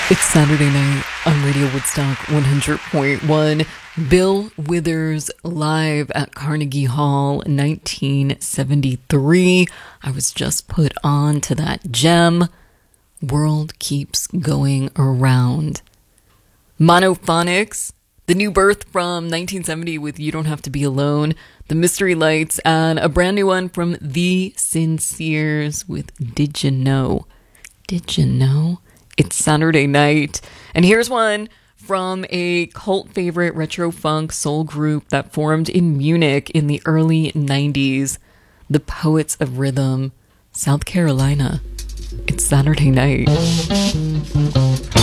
It's Saturday night on Radio Woodstock 100.1. Bill Withers live at Carnegie Hall, 1973. I was just put on to that gem. World Keeps Going Around. Monophonics, The New Birth from 1970 with You Don't Have to Be Alone. The Mystery Lights, and a brand new one from The Sinceres with Did You Know? Did you know? It's Saturday night. And here's one from a cult favorite retro funk soul group that formed in Munich in the early 90s. The Poets of Rhythm, South Carolina. It's Saturday night.